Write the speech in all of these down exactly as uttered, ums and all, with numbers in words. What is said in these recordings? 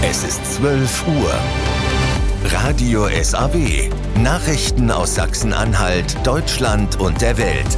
Es ist zwölf Uhr. Radio S A W. Nachrichten aus Sachsen-Anhalt, Deutschland und der Welt.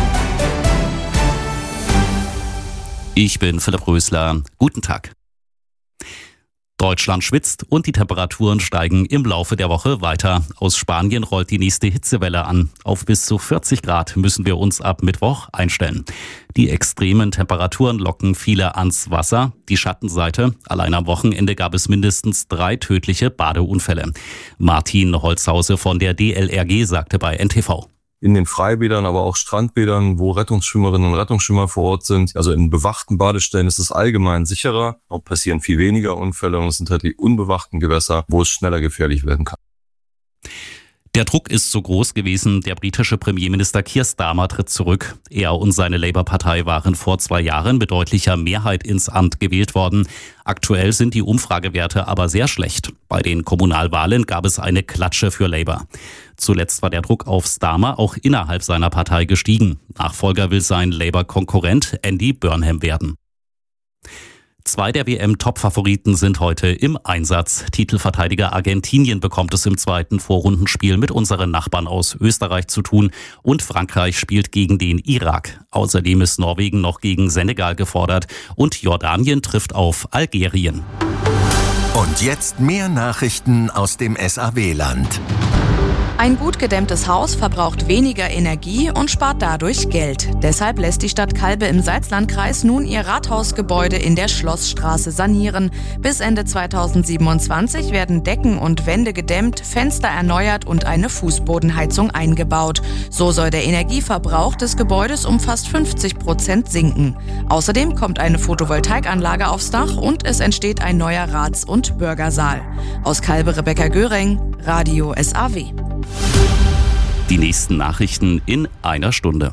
Ich bin Philipp Rösler. Guten Tag. Deutschland schwitzt und die Temperaturen steigen im Laufe der Woche weiter. Aus Spanien rollt die nächste Hitzewelle an. Auf bis zu vierzig Grad müssen wir uns ab Mittwoch einstellen. Die extremen Temperaturen locken viele ans Wasser. Die Schattenseite: allein am Wochenende gab es mindestens drei tödliche Badeunfälle. Martin Holzhause von der D L R G sagte bei N T V: In den Freibädern, aber auch Strandbädern, wo Rettungsschwimmerinnen und Rettungsschwimmer vor Ort sind, also in bewachten Badestellen, ist es allgemein sicherer. Auch passieren viel weniger Unfälle und es sind halt die unbewachten Gewässer, wo es schneller gefährlich werden kann. Der Druck ist so groß gewesen. Der britische Premierminister Keir Starmer tritt zurück. Er und seine Labour-Partei waren vor zwei Jahren mit deutlicher Mehrheit ins Amt gewählt worden. Aktuell sind die Umfragewerte aber sehr schlecht. Bei den Kommunalwahlen gab es eine Klatsche für Labour. Zuletzt war der Druck auf Starmer auch innerhalb seiner Partei gestiegen. Nachfolger will sein Labour-Konkurrent Andy Burnham werden. Zwei der W M-Top-Favoriten sind heute im Einsatz. Titelverteidiger Argentinien bekommt es im zweiten Vorrundenspiel mit unseren Nachbarn aus Österreich zu tun und Frankreich spielt gegen den Irak. Außerdem ist Norwegen noch gegen Senegal gefordert und Jordanien trifft auf Algerien. Und jetzt mehr Nachrichten aus dem S A W-Land. Ein gut gedämmtes Haus verbraucht weniger Energie und spart dadurch Geld. Deshalb lässt die Stadt Calbe im Salzlandkreis nun ihr Rathausgebäude in der Schlossstraße sanieren. Bis Ende zweitausendsiebenundzwanzig werden Decken und Wände gedämmt, Fenster erneuert und eine Fußbodenheizung eingebaut. So soll der Energieverbrauch des Gebäudes um fast fünfzig Prozent sinken. Außerdem kommt eine Photovoltaikanlage aufs Dach und es entsteht ein neuer Rats- und Bürgersaal. Aus Calbe Rebecca Göring, Radio S A W. Die nächsten Nachrichten in einer Stunde.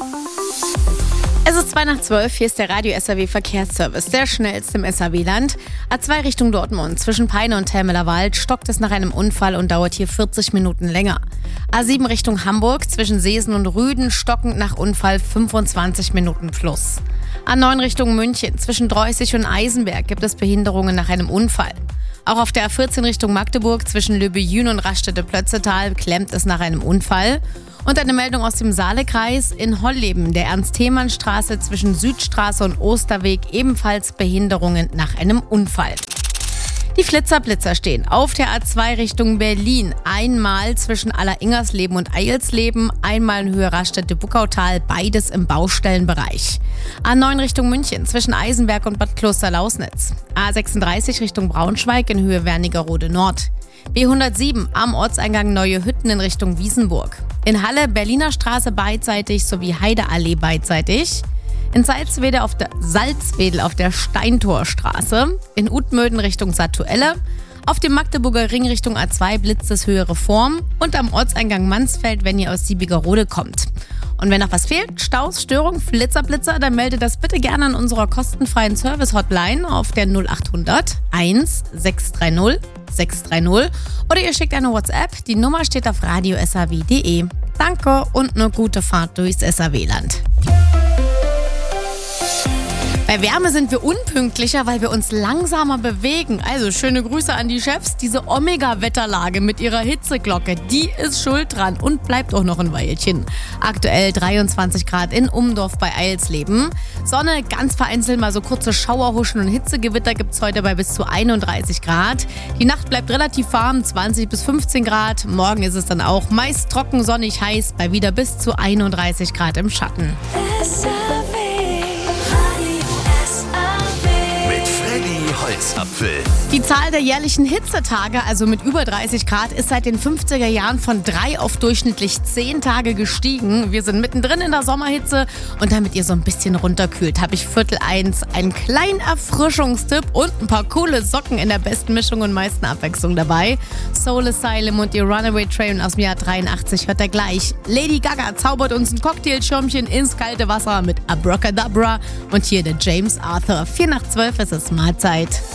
Es ist zwei nach zwölf, hier ist der Radio S A W Verkehrsservice, der schnellste im S A W-Land. A zwei Richtung Dortmund, zwischen Peine und Telmeler-Wald stockt es nach einem Unfall und dauert hier vierzig Minuten länger. A sieben Richtung Hamburg, zwischen Seesen und Rüden stockend nach Unfall fünfundzwanzig Minuten plus. A neun Richtung München, zwischen Dreußig und Eisenberg gibt es Behinderungen nach einem Unfall. Auch auf der A vierzehn Richtung Magdeburg zwischen Löbejün und Raststätte-Plötzetal klemmt es nach einem Unfall. Und eine Meldung aus dem Saalekreis: in Holleben, der Ernst-Thiemann-Straße zwischen Südstraße und Osterweg ebenfalls Behinderungen nach einem Unfall. Die Flitzerblitzer stehen auf der A zwei Richtung Berlin. Einmal zwischen Aller-Ingersleben und Eilsleben, einmal in Höhe Raststätte-Buckautal, beides im Baustellenbereich. A neun Richtung München zwischen Eisenberg und Bad Klosterlausnitz. A sechsunddreißig Richtung Braunschweig in Höhe Wernigerode Nord. B hundertsieben am Ortseingang Neue Hütten in Richtung Wiesenburg. In Halle Berliner Straße beidseitig sowie Heideallee beidseitig. In Salzwedel auf der, Salzwedel auf der Steintorstraße, in Utmöden Richtung Satuelle, auf dem Magdeburger Ring Richtung A zwei blitzt es Höhe Reform und am Ortseingang Mansfeld, wenn ihr aus Siebigerode kommt. Und wenn noch was fehlt, Staus, Störung, Flitzerblitzer, dann meldet das bitte gerne an unserer kostenfreien Service-Hotline auf der null acht hundert eins sechs drei null sechs drei null oder ihr schickt eine WhatsApp, die Nummer steht auf radio s a w punkt d e. Danke und eine gute Fahrt durchs S A W-Land. Bei Wärme sind wir unpünktlicher, weil wir uns langsamer bewegen. Also schöne Grüße an die Chefs. Diese Omega-Wetterlage mit ihrer Hitzeglocke, die ist schuld dran und bleibt auch noch ein Weilchen. Aktuell dreiundzwanzig Grad in Umdorf bei Eilsleben. Sonne, ganz vereinzelt mal so kurze Schauerhuschen und Hitzegewitter gibt es heute bei bis zu einunddreißig Grad. Die Nacht bleibt relativ warm, zwanzig bis fünfzehn Grad. Morgen ist es dann auch meist trocken, sonnig, heiß bei wieder bis zu einunddreißig Grad im Schatten. Holzapfel. Die Zahl der jährlichen Hitzetage, also mit über dreißig Grad, ist seit den fünfziger Jahren von drei auf durchschnittlich zehn Tage gestiegen. Wir sind mittendrin in der Sommerhitze und damit ihr so ein bisschen runterkühlt, habe ich Viertel eins einen kleinen Erfrischungstipp und ein paar coole Socken in der besten Mischung und meisten Abwechslung dabei. Soul Asylum und die Runaway Train aus dem Jahr dreiundachtzig hört ihr gleich. Lady Gaga zaubert uns ein Cocktailschirmchen ins kalte Wasser mit Abracadabra und hier der James Arthur. vier nach zwölf ist es Mahlzeit.